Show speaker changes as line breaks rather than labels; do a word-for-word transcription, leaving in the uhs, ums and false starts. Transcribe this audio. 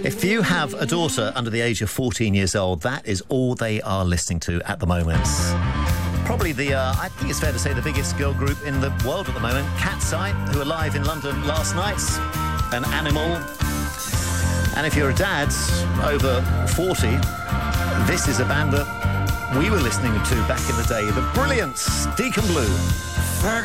If you have a daughter under the age of fourteen years old, that is all they are listening to at the moment. Probably the, uh, I think it's fair to say, the biggest girl group in the world at the moment, Cat's Eye, who were live in London last night, an Animal. And if you're a dad over forty, this is a band that we were listening to back in the day, the brilliant Deacon Blue.